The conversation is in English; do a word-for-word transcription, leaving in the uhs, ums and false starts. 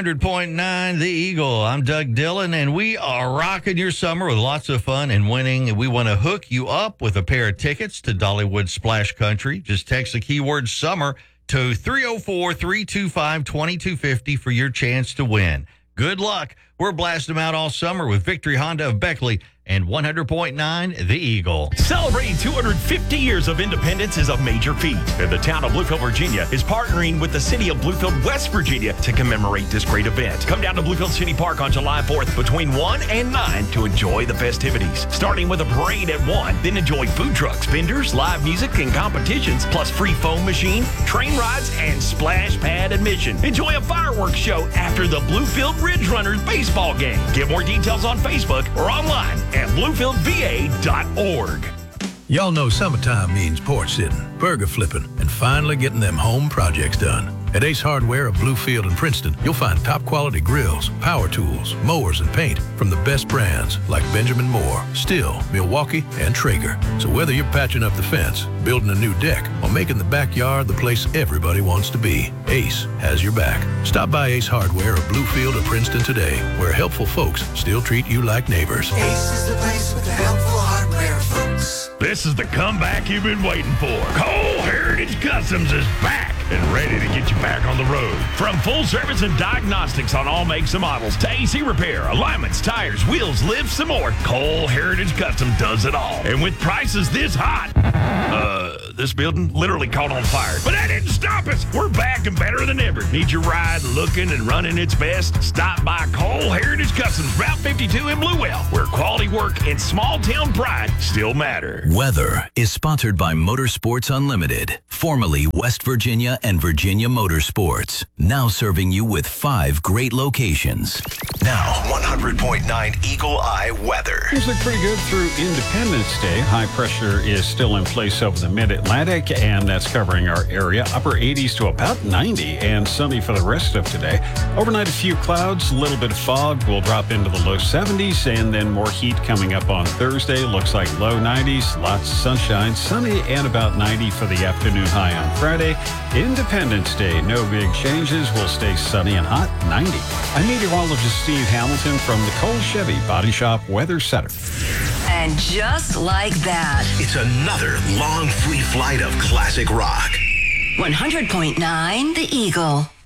one hundred point nine The Eagle. I'm Doug Dillon, and we are rocking your summer with lots of fun and winning. We want to hook you up with a pair of tickets to Dollywood Splash Country. Just text the keyword summer to three oh four, three two five, two two five oh for your chance to win. Good luck. We're blasting them out all summer with Victory Honda of Beckley and one hundred point nine The Eagle. Celebrating two hundred fifty years of independence is a major feat, and the town of Bluefield, Virginia is partnering with the city of Bluefield, West Virginia to commemorate this great event. Come down to Bluefield City Park on July fourth between one and nine to enjoy the festivities. Starting with a parade at one, then enjoy food trucks, vendors, live music, and competitions, plus free foam machine, train rides, and splash pad admission. Enjoy a fireworks show after the Bluefield Ridge Runners baseball game. Get more details on Facebook or online at bluefield v a dot org. Y'all know summertime means porch sitting, burger flipping, and finally getting them home projects done. At Ace Hardware of Bluefield and Princeton, you'll find top-quality grills, power tools, mowers, and paint from the best brands like Benjamin Moore, Stihl, Milwaukee, and Traeger. So whether you're patching up the fence, building a new deck, or making the backyard the place everybody wants to be, Ace has your back. Stop by Ace Hardware of Bluefield or Princeton today, where helpful folks still treat you like neighbors. Ace is the place with the helpful hardware, folks. This is the comeback you've been waiting for. Cole Heritage Customs is back and ready to get you back on the road. From full service and diagnostics on all makes and models to A C repair, alignments, tires, wheels, lifts, and more, Cole Heritage Custom does it all. And with prices this hot, uh, this building literally caught on fire. But that didn't stop us. We're back and better than ever. Need your ride looking and running its best? Stop by Cole Heritage Customs, Route fifty-two in Bluewell, where quality work and small town pride still matter. Weather is sponsored by Motorsports Unlimited, formerly West Virginia and Virginia Motorsports, now serving you with five great locations. Now, one hundred point nine Eagle Eye weather. Things look pretty good through Independence Day. High pressure is still in place over the mid-Atlantic, and that's covering our area. Upper eighties to about ninety, and sunny for the rest of today. Overnight, a few clouds, a little bit of fog. We'll drop into the low seventies, and then more heat coming up on Thursday. Looks like low nineties, lots of sunshine, sunny, and about ninety for the afternoon high on Friday. Independence Day, no big changes. We'll stay sunny and hot, ninety. I'm meteorologist Steve Hamilton from the Cole Chevy Body Shop Weather Center. And just like that, it's another long free flight of classic rock. one hundred point nine The Eagle.